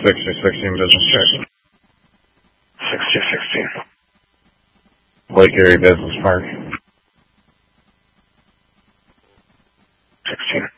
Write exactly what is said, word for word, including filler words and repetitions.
sixty sixteen business check. sixty sixteen. Lake Erie Business Park. sixteen.